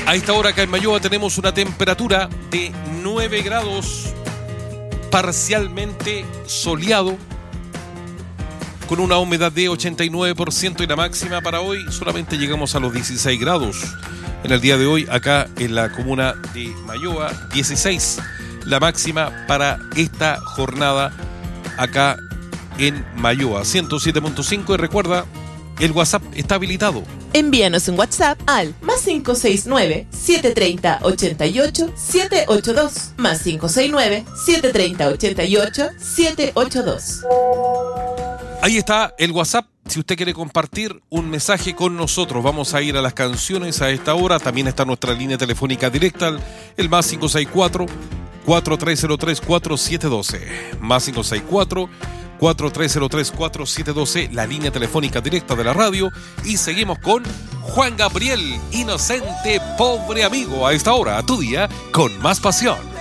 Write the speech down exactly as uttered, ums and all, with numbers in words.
A esta hora acá en Mayoa tenemos una temperatura de nueve grados, parcialmente soleado, con una humedad de ochenta y nueve por ciento, y la máxima para hoy solamente llegamos a los dieciséis grados. En el día de hoy acá en la comuna de Mayoa, dieciséis la máxima para esta jornada acá en Mayoa. ciento siete punto cinco, y recuerda, el WhatsApp está habilitado. Envíanos un WhatsApp al más cinco seis nueve, siete tres cero, ocho ocho, siete ocho dos, más cinco seis nueve, siete tres cero, ocho ocho, siete ocho dos. Ahí está el WhatsApp. Si usted quiere compartir un mensaje con nosotros, vamos a ir a las canciones a esta hora. También está nuestra línea telefónica directa, el más cinco seis cuatro, cuatro tres cero tres, cuatro siete uno dos. Más cinco seis cuatro, cuatro tres cero tres, cuatro siete uno dos, la línea telefónica directa de la radio. Y seguimos con Juan Gabriel, Inocente, Pobre Amigo, a esta hora, a tu día, con más pasión.